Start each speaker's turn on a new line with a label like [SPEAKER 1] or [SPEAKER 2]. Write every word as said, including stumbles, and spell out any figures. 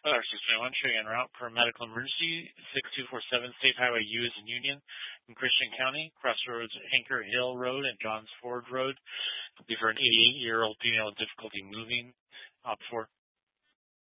[SPEAKER 1] R six twenty-one, showing en route for a medical emergency, six two four seven State Highway U is in Union in Christian County, crossroads Anchor Hill Road and Johns Ford Road. Be for an eighty-eight-year-old female with difficulty moving. Op four.